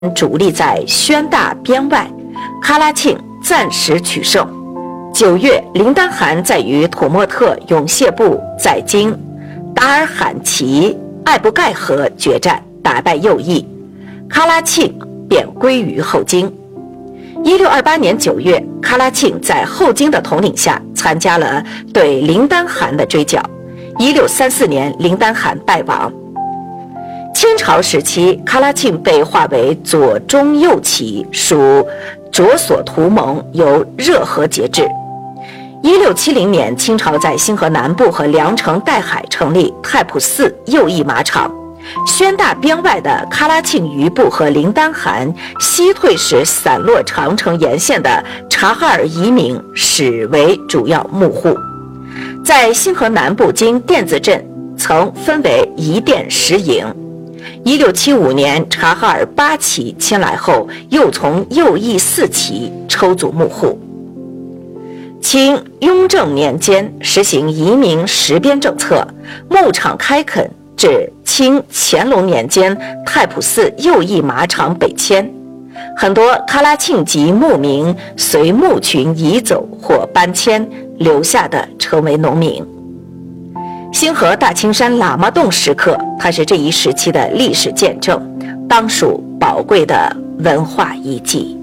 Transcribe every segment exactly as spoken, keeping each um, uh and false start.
主力在宣大边外，喀拉沁暂时取胜。九月，林丹汗在与土默特勇谢部在京达尔罕齐艾布盖河决战，打败右翼，喀拉沁便归于后金。一六二八年九月，喀拉沁在后金的统领下参加了对林丹汗的追剿。一六三四年，林丹汗败亡。清朝时期，喀拉沁被划为左中右旗，属卓索图盟，由热河节制。一六七零年，清朝在兴河南部和梁城岱海成立太仆寺右翼马场。宣大边外的喀拉沁余部和林丹汗西退时散落长城沿线的察哈尔移民始为主要幕户。在兴河南部经甸子镇曾分为一甸十营。一六七五年，察哈尔八旗迁来后，又从右翼四旗抽组幕户。清雍正年间实行移民实边政策，牧场开垦，至清乾隆年间太仆寺右翼马场北迁，很多喀拉沁籍牧民随牧群移走或搬迁，留下的成为农民。兴河大青山喇嘛洞石刻，它是这一时期的历史见证，当属宝贵的文化遗迹。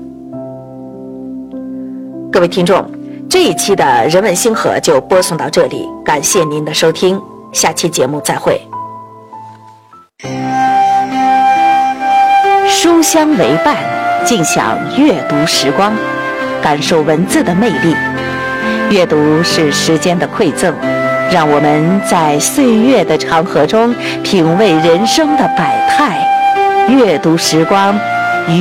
各位听众，这一期的人文兴河就播送到这里，感谢您的收听，下期节目再会。书香为伴，尽享阅读时光，感受文字的魅力。阅读是时间的馈赠，让我们在岁月的长河中品味人生的百态。阅读时光，